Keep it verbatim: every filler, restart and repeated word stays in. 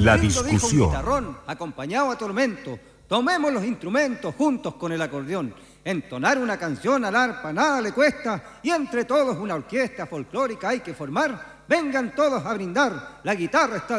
La lindo dijo un discusión. guitarrón, acompañado a tormento. Tomemos los instrumentos juntos con el acordeón. Entonar una canción al arpa nada le cuesta, y entre todos una orquesta folclórica hay que formar. Vengan todos a brindar, la guitarra está